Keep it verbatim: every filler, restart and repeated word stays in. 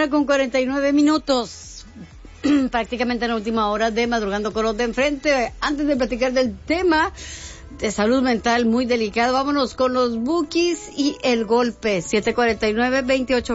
mañana con cuarenta y nueve minutos. Prácticamente en la última hora de Madrugando con los de enfrente. Antes de platicar del tema de salud mental muy delicado, vámonos con los bookies y el golpe. siete cuarenta y nueve, veintiocho